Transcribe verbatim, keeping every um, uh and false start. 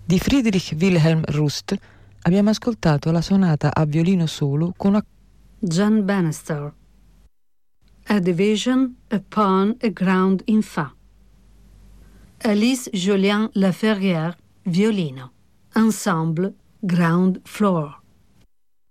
Di Friedrich Wilhelm Rust abbiamo ascoltato la sonata a violino solo con una... John Bannister. A Division upon a Ground in Fa. Alice Julien Laferrière, violino. Ensemble Ground Floor.